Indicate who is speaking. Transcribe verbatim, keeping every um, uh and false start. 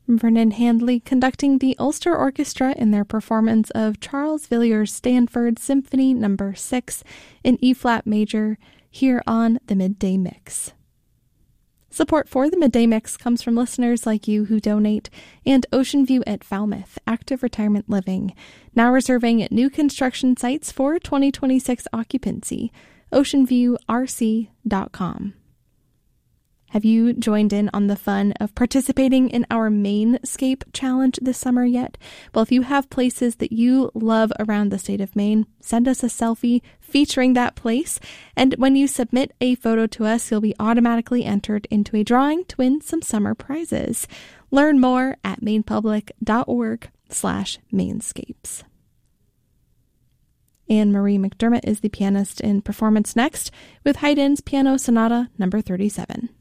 Speaker 1: Vernon Handley conducting the Ulster Orchestra in their performance of Charles Villiers Stanford Symphony Number six in E-flat major here on the Midday Mix. Support for the Midday Mix comes from listeners like you who donate, and Ocean View at Falmouth, Active Retirement Living, now reserving new construction sites for twenty twenty-six occupancy. ocean view r c dot com. Have you joined in on the fun of participating in our Mainscape Challenge this summer yet? Well, if you have places that you love around the state of Maine, send us a selfie featuring that place. And when you submit a photo to us, you'll be automatically entered into a drawing to win some summer prizes. Learn more at mainpublic.org slash mainscapes. Anne-Marie McDermott is the pianist in Performance Next with Haydn's Piano Sonata number thirty-seven.